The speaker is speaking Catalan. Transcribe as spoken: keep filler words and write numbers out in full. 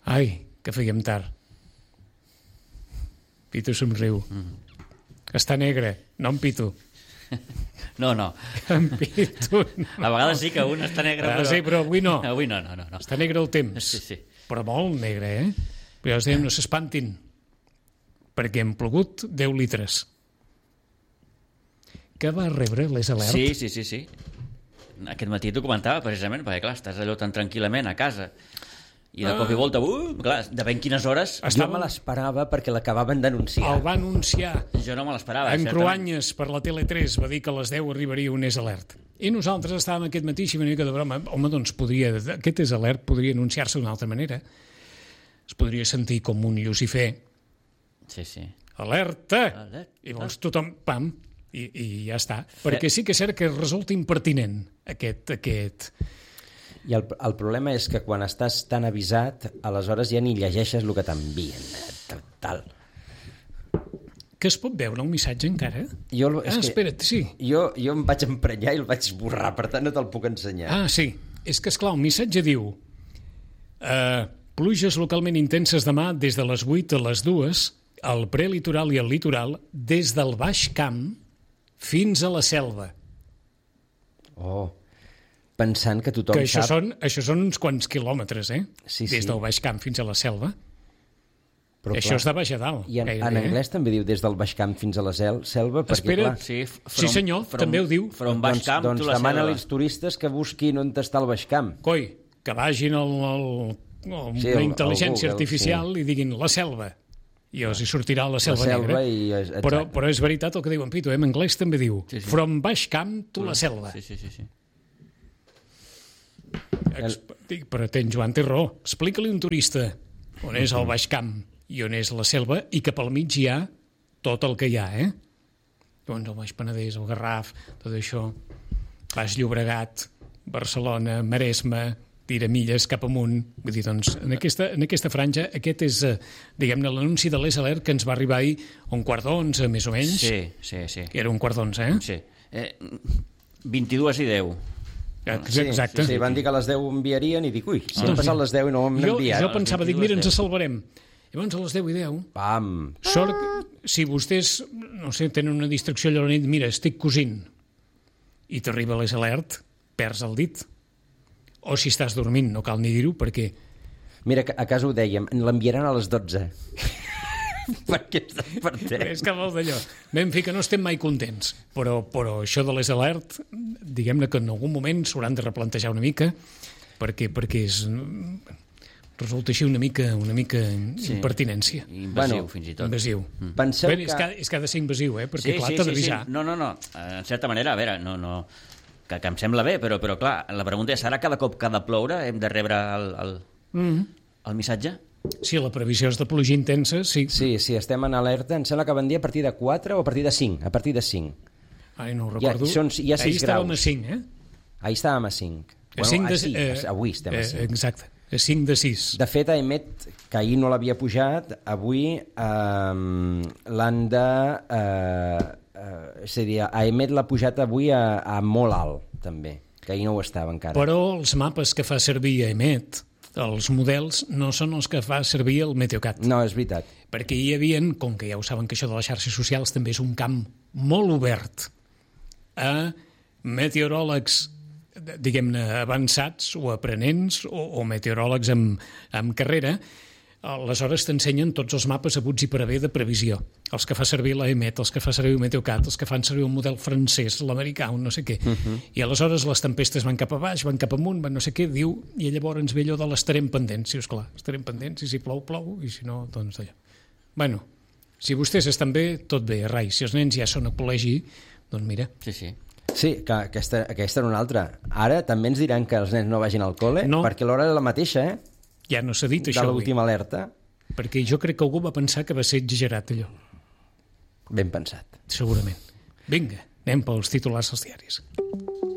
Ai, que fèiem tard. Pitu somriu. Mm. Està negre, no en Pitu. No, no. En Pitu no. A vegades sí que un està negre, Ah, però... sí, però avui no. Avui no, no, no. no. Està negre el temps. Sí, sí. Però molt negre, eh? Però ja us dèiem, no s'espantin, perquè hem plogut deu litres. Que va rebre les alertes? Sí, sí, sí, sí. Aquest matí t'ho comentava, precisament, perquè, clar, estàs allò tan tranquil·lament a casa i de cop i volta, uh, clar, de ben quines hores... Jo me l'esperava perquè l'acabaven d'anunciar. El va anunciar. Jo no me l'esperava. En certament. Cruanyes, per la Tele tres, va dir que a les deu arribaria un És Alert. I nosaltres estàvem aquest matí així una mica de broma. Home, doncs podria, aquest És Alert podria anunciar-se d'una altra manera. Es podria sentir com un Lucifer. Sí, sí. Alerta! Alerta. I llavors tothom, pam, i, i ja està. Perquè sí que és cert que resulta impertinent aquest... aquest... I el, el problema és que quan estàs tan avisat, aleshores ja ni llegeixes el que t'envien. Tal. Que es pot veure el missatge encara? Jo, és Ah, que espera't, sí. Jo, jo em vaig emprenyar i el vaig esborrar, per tant no te'l puc ensenyar. Ah, sí. És que, esclar, el missatge diu eh, pluges localment intenses demà des de les vuit a les dues, al prelitoral i al litoral, des del Baix Camp fins a la Selva. Oh, pensant que tothom Que això sap... són, això són uns quants quilòmetres, eh? Sí, Des sí. del Baix Camp fins a la Selva. Però, Això clar, és de baix a dalt. I en, gairebé, en anglès eh? també diu des del Baix Camp fins a la sel, selva, perquè, Espera. clar... Sí, Sí, senyor, també ho diu. From Baix doncs Camp doncs to la demana selva. als turistes que busquin on està el Baix Camp. Coi, que vagin al, al, al, Sí, la al- intel·ligència al Google, artificial i diguin la selva. I els hi sortirà la selva, la selva negra. i... Exacte. Però, però és veritat el que diu en Pitu, eh? En anglès també diu Sí, sí. From Baix Camp to la selva. Sí, sí, sí, sí. Exp dic, però tens, Joan, té raó. Explica-li a un turista on és el Baix Camp i on és la selva i que pel mig hi ha tot el que hi ha, eh? Doncs el Baix Penedès, el Garraf, tot això, Baix Llobregat, Barcelona, Maresme, tira milles cap amunt. Vull dir, doncs, en aquesta, en aquesta franja, aquest és, eh, diguem-ne, l'anunci de l'Es Alert que ens va arribar ahir a un quart d'onze, més o menys. Sí, sí, sí. Que era un quart d'onze, eh? sí. Eh, vint-i-dues i deu. Sí, Exacte. Sí, sí, van dir que a les deu enviarien i dic, ui, si Ah, han passat sí. les deu i no ho hem Jo, enviat. jo pensava, dic, mira, ens vint-i-dues salvarem. Llavors, a les deu i deu, Pam! sort, si vostès, no sé, tenen una distracció allò a la nit, mira, estic cosint, i t'arriba l'Es Alert, perds el dit. O si estàs dormint, no cal ni dir-ho, perquè... Mira, que a casa ho dèiem, l'enviaran a les dotze. Perquè ens despertem. És que vols d'allò. Vam fer que no estem mai contents, però, però això de l'Es Alert, diguem-ne que en algun moment s'hauran de replantejar una mica, perquè, perquè és... resulta així una mica, una mica Sí. impertinència. Invasiu, Bueno, fins i tot. Invasiu. Penseu Bé, que... és, que, és que ha de ser invasiu, eh? Perquè, Sí, clar, sí, t'ha sí, sí. d'avisar. No, no, no. En certa manera, a veure, no, no... Que, que em sembla bé, però, però clar, la pregunta és, ara cada cop que ha de ploure hem de rebre el, el, Mm. el missatge? Sí, la previsió és de pluja intensa, sí. Sí, sí, estem en alerta. Em sembla que van dir a partir de quatre o a partir de cinc. A partir de cinc. Ai, no ho Ja, recordo. són- hi ha sis Ahir estàvem graus. a cinc, eh? Ahir estàvem a cinc. A cinc de, a sis, eh, avui estem a cinc. Eh, exacte, a cinc de sis. De fet, a Emet, que ahir no l'havia pujat, avui eh, l'han de... Eh, eh, és a dir, a Emet l'ha pujat avui a, a molt alt, també, que ahir no ho estava encara. Però els mapes que fa servir Emet, els models, no són els que fa servir el Meteocat. No, és veritat. Perquè hi havia, com que ja ho saben que això de les xarxes socials també és un camp molt obert a meteoròlegs, diguem-ne, avançats o aprenents o, o meteoròlegs amb, amb carrera, aleshores t'ensenyen tots els mapes haguts i per haver de previsió. Els que fa servir la Emet, els que fa servir el Meteocat, els que fan servir el model francès, l'americà, un no sé què. Uh -huh. I aleshores les tempestes van cap a baix, van cap amunt, van no sé què, diu, i llavors ens ve allò de l'estarem pendents. Sí, esclar, estarem pendents, i si plou, plou, i si no, doncs allò. Bueno, si vostès estan bé, tot bé, rai. Si els nens ja són a col·legi, doncs mira. Sí, sí. Sí, que aquesta, aquesta era una altra. Ara també ens diran que els nens no vagin al col·le, No. perquè l'hora era la mateixa, eh? Ja no s'ha dit De això avui, l'última alerta. perquè jo crec que algú va pensar que va ser exagerat allò, Ben pensat. segurament. Vinga, anem pels titulars dels diaris.